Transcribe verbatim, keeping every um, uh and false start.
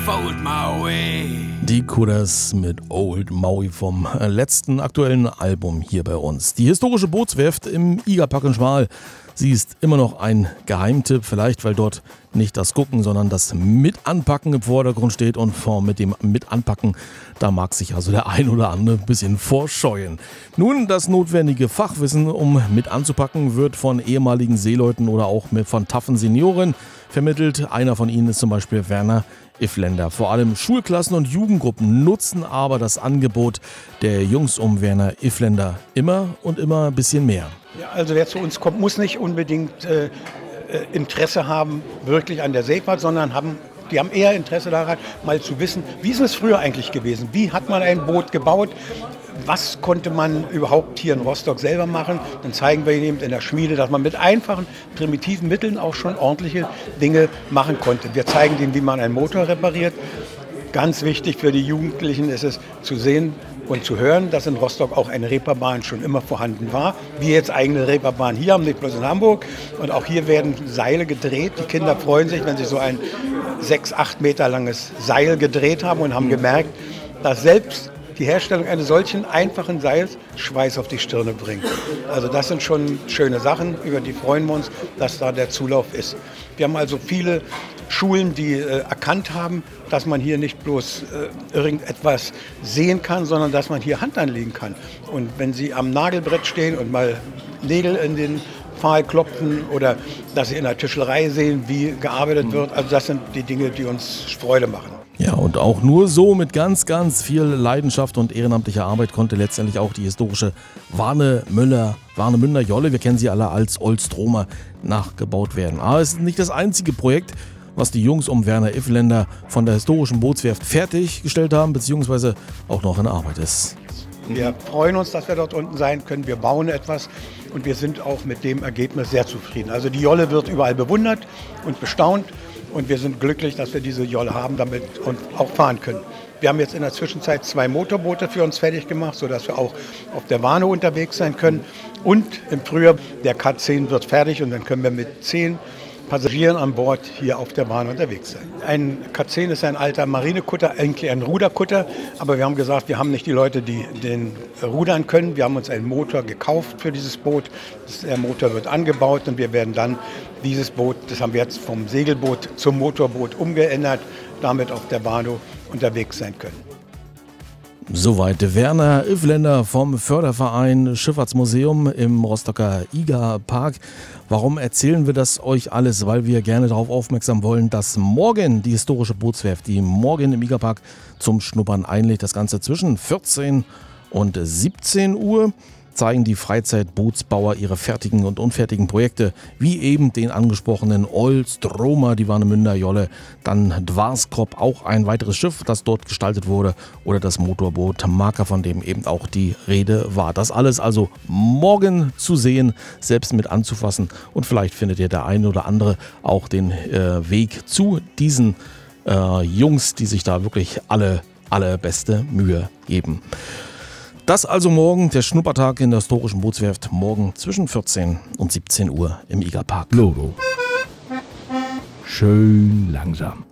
Old Maui. Die Kudders mit Old Maui vom letzten aktuellen Album hier bei uns. Die historische Bootswerft im Igapack in Schmal. Sie ist immer noch ein Geheimtipp, vielleicht weil dort nicht das Gucken, sondern das Mitanpacken im Vordergrund steht. Und vor mit dem Mitanpacken, da mag sich also der ein oder andere ein bisschen vorscheuen. Nun, das notwendige Fachwissen, um mit anzupacken, wird von ehemaligen Seeleuten oder auch von taffen Senioren vermittelt. Einer von ihnen ist zum Beispiel Werner Ifländer. Vor allem Schulklassen und Jugendgruppen nutzen aber das Angebot der Jungs um Werner Ifländer immer und immer ein bisschen mehr. Ja, also wer zu uns kommt, muss nicht unbedingt äh, Interesse haben wirklich an der Seefahrt, sondern haben, die haben eher Interesse daran, mal zu wissen, wie ist es früher eigentlich gewesen? Wie hat man ein Boot gebaut? Was konnte man überhaupt hier in Rostock selber machen? Dann zeigen wir Ihnen in der Schmiede, dass man mit einfachen, primitiven Mitteln auch schon ordentliche Dinge machen konnte. Wir zeigen Ihnen, wie man einen Motor repariert. Ganz wichtig für die Jugendlichen ist es zu sehen und zu hören, dass in Rostock auch eine Reeperbahn schon immer vorhanden war. Wir jetzt eigene Reeperbahn hier haben, nicht bloß in Hamburg. Und auch hier werden Seile gedreht. Die Kinder freuen sich, wenn sie so ein sechs, acht Meter langes Seil gedreht haben und haben gemerkt, dass selbst die Herstellung eines solchen einfachen Seils Schweiß auf die Stirne bringt. Also das sind schon schöne Sachen, über die freuen wir uns, dass da der Zulauf ist. Wir haben also viele Schulen, die äh, erkannt haben, dass man hier nicht bloß äh, irgendetwas sehen kann, sondern dass man hier Hand anlegen kann. Und wenn Sie am Nagelbrett stehen und mal Nägel in den Pfahl klopfen oder dass Sie in der Tischlerei sehen, wie gearbeitet wird, also das sind die Dinge, die uns Freude machen. Ja, und auch nur so mit ganz, ganz viel Leidenschaft und ehrenamtlicher Arbeit konnte letztendlich auch die historische Warnemüller, Warnemünder Jolle, wir kennen sie alle als Oldstromer, nachgebaut werden. Aber es ist nicht das einzige Projekt, was die Jungs um Werner Ifländer von der historischen Bootswerft fertiggestellt haben, beziehungsweise auch noch in Arbeit ist. Wir freuen uns, dass wir dort unten sein können. Wir bauen etwas und wir sind auch mit dem Ergebnis sehr zufrieden. Also die Jolle wird überall bewundert und bestaunt. Und wir sind glücklich, dass wir diese Jolle haben, damit und auch fahren können. Wir haben jetzt in der Zwischenzeit zwei Motorboote für uns fertig gemacht, sodass wir auch auf der Warnow unterwegs sein können. Und im Frühjahr, der K zehn wird fertig und dann können wir mit zehn Passagieren an Bord hier auf der Bahn unterwegs sein. Ein K zehn ist ein alter Marinekutter, eigentlich ein Ruderkutter, aber wir haben gesagt, wir haben nicht die Leute, die den rudern können. Wir haben uns einen Motor gekauft für dieses Boot. Der Motor wird angebaut und wir werden dann dieses Boot, das haben wir jetzt vom Segelboot zum Motorboot umgeändert, damit auf der Bahn unterwegs sein können. Soweit Werner Ifländer vom Förderverein Schifffahrtsmuseum im Rostocker Igapack. Warum erzählen wir das euch alles? Weil wir gerne darauf aufmerksam wollen, dass morgen die historische Bootswerft, die morgen im Igapack zum Schnuppern einlädt, das Ganze zwischen vierzehn und siebzehn Uhr. Zeigen die Freizeitbootsbauer ihre fertigen und unfertigen Projekte, wie eben den angesprochenen Oldstromer, die Warnemünder Jolle, dann Dwarskop, auch ein weiteres Schiff, das dort gestaltet wurde, oder das Motorboot Marker, von dem eben auch die Rede war. Das alles also morgen zu sehen, selbst mit anzufassen, und vielleicht findet ihr der eine oder andere auch den äh, Weg zu diesen äh, Jungs, die sich da wirklich alle, alle beste Mühe geben. Das also morgen, der Schnuppertag in der historischen Bootswerft, morgen zwischen vierzehn und siebzehn Uhr im Igapack. Logo. Schön langsam.